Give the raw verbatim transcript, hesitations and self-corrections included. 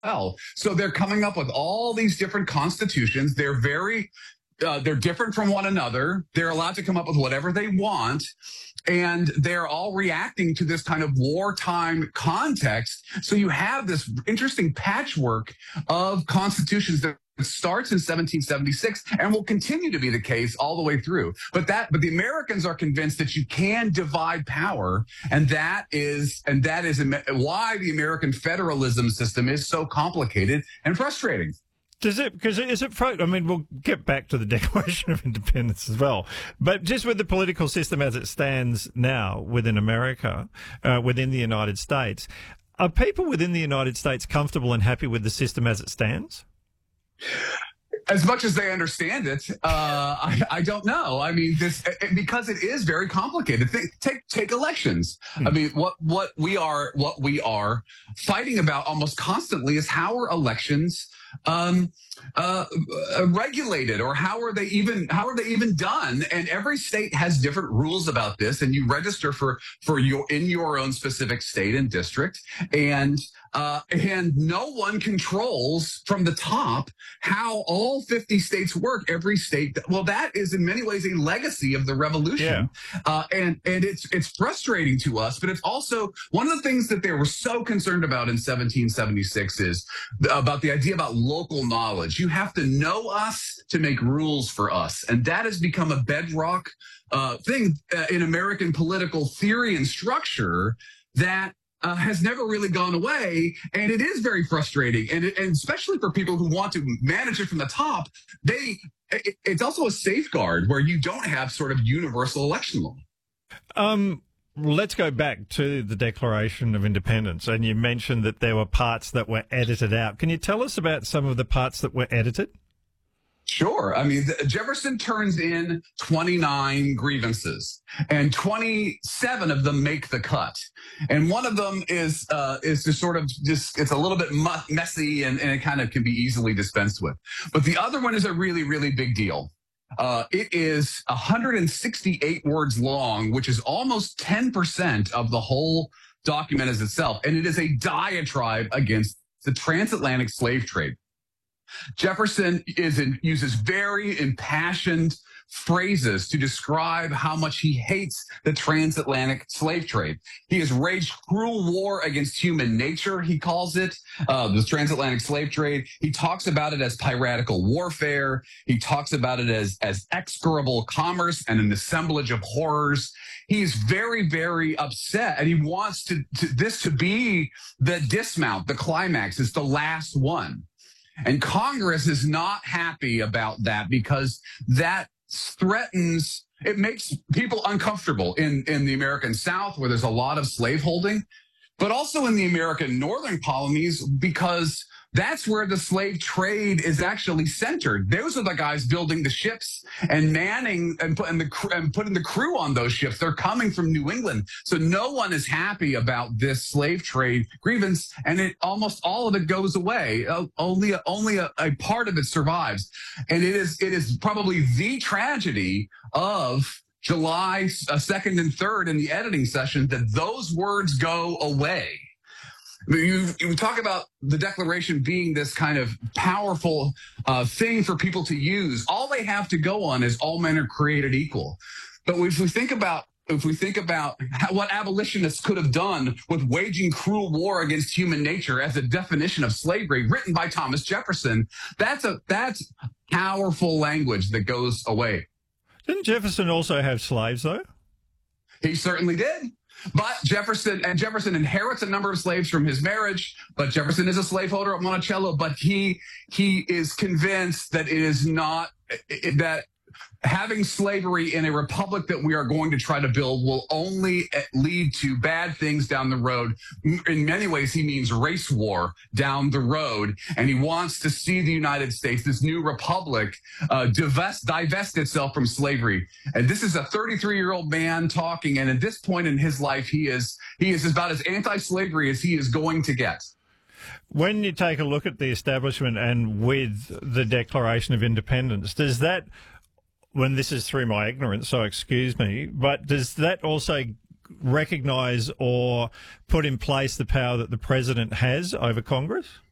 well. So they're coming up with all these different constitutions. They're very, uh, they're different from one another. They're allowed to come up with whatever they want. And they're all reacting to this kind of wartime context. So you have this interesting patchwork of constitutions that starts in seventeen seventy-six and will continue to be the case all the way through. But that, but the Americans are convinced that you can divide power, and that is, and that is why the American federalism system is so complicated and frustrating. Does it, because is it, I mean, we'll get back to the Declaration of Independence as well, but just with the political system as it stands now within America, uh, within the United States, are people within the United States comfortable and happy with the system as it stands? As much as they understand it, uh, I, I don't know. I mean, this because it is very complicated. Think, take take elections. Hmm. I mean, what what we are what we are fighting about almost constantly is how are elections um, uh, regulated, or how are they even how are they even done? And every state has different rules about this. And you register for for your in your own specific state and district, and uh, and no one controls from the top how all fifty states work. Every state, well, that is in many ways a legacy of the revolution, yeah. uh, and and it's it's frustrating to us. But it's also one of the things that they were so concerned about in seventeen seventy-six is about the idea about local knowledge. You have to know us to make rules for us, and that has become a bedrock uh, thing uh, in American political theory and structure that. Uh, has never really gone away, and it is very frustrating, and, it, and especially for people who want to manage it from the top, they it, it's also a safeguard where you don't have sort of universal election law. Um, let's go back to the Declaration of Independence, and you mentioned that there were parts that were edited out. Can you tell us about some of the parts that were edited? Sure. I mean, Jefferson turns in twenty-nine grievances, and twenty-seven of them make the cut. And one of them is uh, is just sort of just it's a little bit mu- messy, and, and it kind of can be easily dispensed with. But the other one is a really, really big deal. Uh, it is one hundred sixty-eight words long, which is almost ten percent of the whole document as itself. And it is a diatribe against the transatlantic slave trade. Jefferson is in, uses very impassioned phrases to describe how much he hates the transatlantic slave trade. He has waged cruel war against human nature, he calls it, uh, the transatlantic slave trade. He talks about it as piratical warfare. He talks about it as, as execrable commerce and an assemblage of horrors. He's very, very upset, and he wants to, to this to be the dismount, the climax. It's the last one. And Congress is not happy about that because that threatens, it makes people uncomfortable in, in the American South, where there's a lot of slaveholding, but also in the American northern colonies, because that's where the slave trade is actually centered. Those are the guys building the ships and manning and putting the, and putting the crew on those ships. They're coming from New England. So no one is happy about this slave trade grievance, and it almost all of it goes away. Uh, only a, only a, a part of it survives. And it is it is probably the tragedy of July second and third in the editing session that those words go away. You, you talk about the Declaration being this kind of powerful uh, thing for people to use. All they have to go on is all men are created equal. But if we think about if we think about how, what abolitionists could have done with waging cruel war against human nature as a definition of slavery, written by Thomas Jefferson, that's a that's powerful language that goes away. Didn't Jefferson also have slaves, though? He certainly did. But Jefferson, and Jefferson inherits a number of slaves from his marriage, but Jefferson is a slaveholder at Monticello, but he, he is convinced that it is not, that having slavery in a republic that we are going to try to build will only lead to bad things down the road. In many ways, he means race war down the road. And he wants to see the United States, this new republic, uh, divest, divest itself from slavery. And this is a thirty-three-year-old man talking. And at this point in his life, he is, he is about as anti-slavery as he is going to get. When you take a look at the establishment and with the Declaration of Independence, does that, when this is through my ignorance, so excuse me, but does that also recognise or put in place the power that the president has over Congress?